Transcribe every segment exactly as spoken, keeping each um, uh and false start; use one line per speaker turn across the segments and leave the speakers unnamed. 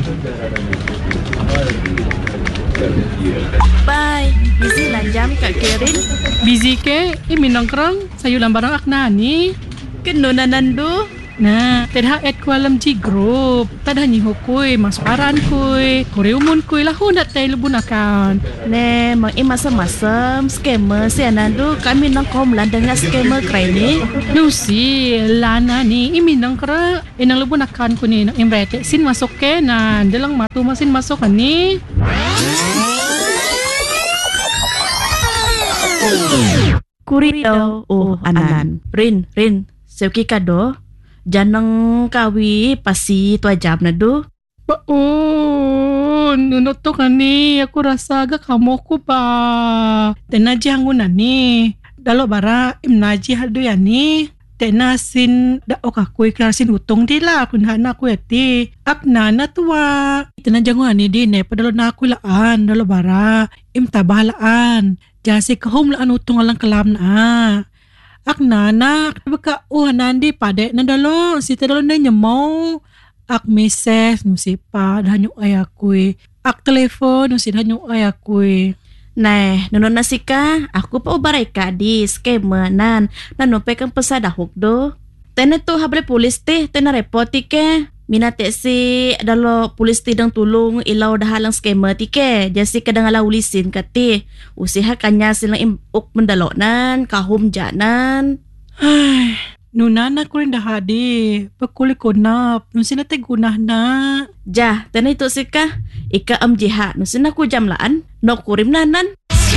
Bye. Busy lanjam Kak Kerin.
Busy ke? Eh, minang kerang. Sayu lambarang akna ni.
Keno nanandu.
Nah, tadha add ko alam G group. Tadha ni hukui, masukaran kui. Koreumon kui lah hundat tayo lubun account.
Ne, mang imasam-masam scammer si anandu. Kami nang kom landang nga scammer kray ni.
Lucy, lana ni iminang kera. Inang lubun account ko ni nang imrete. Sin masuk ke na. Dalang matu masin masuk kan ni.
Kurito. Oh, anan. Rin, Rin. Sewki kado. Janang kawi pasi tu ajab na do.
Baon, nunot to ka ni. Aku rasa agak kamu ko ba. Tenaji hangun na ni. Dalo bara imnaji hado ya ni. Tenasin da oka ko iklasin utong dila kun hana ko eti. Akna na tuwa. Tenaji hangun ni di ne padalo na ako laan. Dalo bara im tabalaan. Jasi ka home laan utong alang kalam na. Ak nanak, baka oh nandi pade na dalo, si tadalo na nyamaw. Ak meses, no si pa, dahan yung ayakoy. Ak telefon, no si dahan yung ayakoy.
Nah, nono nasika, aku pa ubaray ka di, scammer nan, nanupe kang pasadahok do. Tena to habre pulis te, tena repoti ke. Minate si dalo pulis ti dang tulong ilaw dahalang scammer ti ke. Jasi kadang ala ulisin kati. Usiha kanya silang imuk mendalo nan, kahum janan.
Ay, nunana ko rin dahadi. Pagkuli ko na, nung sinate gunah na.
Ja, tena ito sika, ika am jiha, nung sinaku jamlaan, no kurim nanan.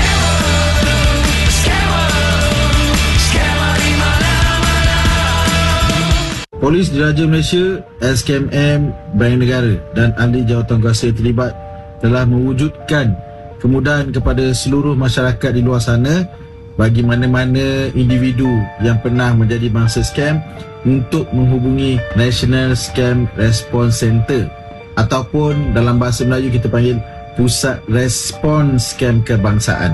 Polis Diraja Malaysia, S K M M, Bank Negara dan ahli jawatankuasa terlibat telah mewujudkan kemudahan kepada seluruh masyarakat di luar sana bagi mana-mana individu yang pernah menjadi mangsa scam untuk menghubungi National Scam Response Center ataupun dalam bahasa Melayu kita panggil Pusat Respon Scam Kebangsaan.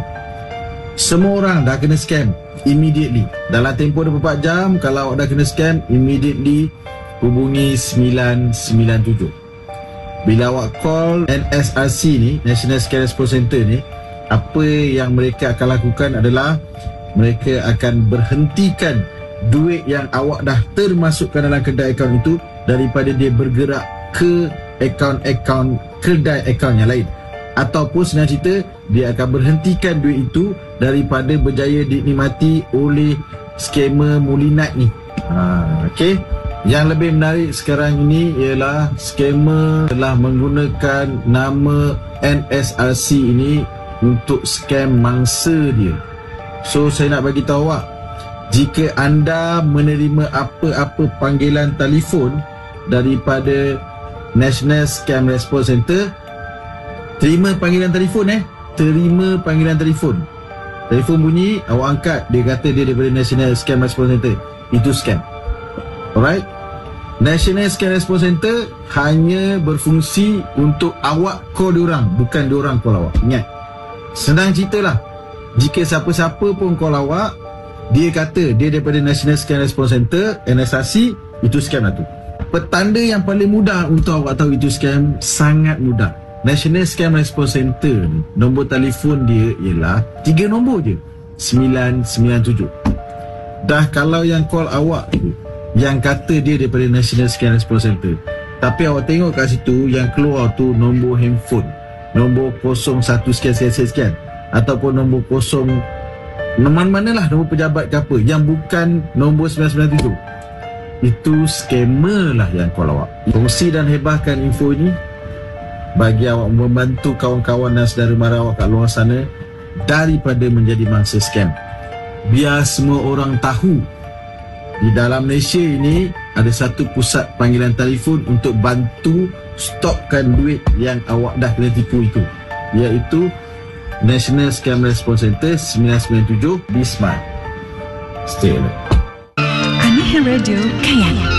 Semua orang dah kena scam immediately. Dalam tempoh dua puluh empat jam, kalau awak dah kena scam, immediately hubungi sembilan sembilan tujuh. Bila awak call N S R C ni, National Scam Response Center ni, apa yang mereka akan lakukan adalah mereka akan berhentikan duit yang awak dah termasukkan dalam kedai akaun itu daripada dia bergerak ke akaun-akaun kedai akaun yang lain. Ataupun senang cerita, dia akan berhentikan duit itu daripada berjaya dinikmati oleh skamer mulinat ni. Ha, okay. Yang lebih menarik sekarang ini ialah skamer telah menggunakan nama N S R C ini untuk scam mangsa dia. So saya nak bagi tahu awak, jika anda menerima apa-apa panggilan telefon daripada National Scam Response Center, terima panggilan telefon eh. Terima panggilan telefon. Telefon bunyi, awak angkat, dia kata dia daripada National Scam Response Center. Itu scam. Alright? National Scam Response Center hanya berfungsi untuk awak call diorang, bukan diorang call awak. Ingat. Senang ceritalah. Jika siapa-siapa pun call awak, dia kata dia daripada National Scam Response Center, N S R C, itu scam lah tu. Petanda yang paling mudah untuk awak tahu itu scam, sangat mudah. National Scam Response Center ni, nombor telefon dia ialah tiga nombor je, sembilan sembilan tujuh. Dah kalau yang call awak tu yang kata dia daripada National Scam Response Center, tapi awak tengok kat situ yang keluar tu nombor handphone, nombor kosong satu sekian sekian sekian, ataupun nombor kosong mana-mana lah, nombor pejabat ke apa, yang bukan nombor sembilan sembilan tujuh, itu scammer lah yang call awak. Kongsi dan hebahkan info ini bagi awak membantu kawan-kawan dan saudara mara awak kat luar sana daripada menjadi mangsa scam. Biar semua orang tahu, di dalam Malaysia ini ada satu pusat panggilan telefon untuk bantu stopkan duit yang awak dah kena tipu itu, iaitu National Scam Response Center sembilan sembilan tujuh. Be smart. Stay alert.
Aneh Radio Kaya.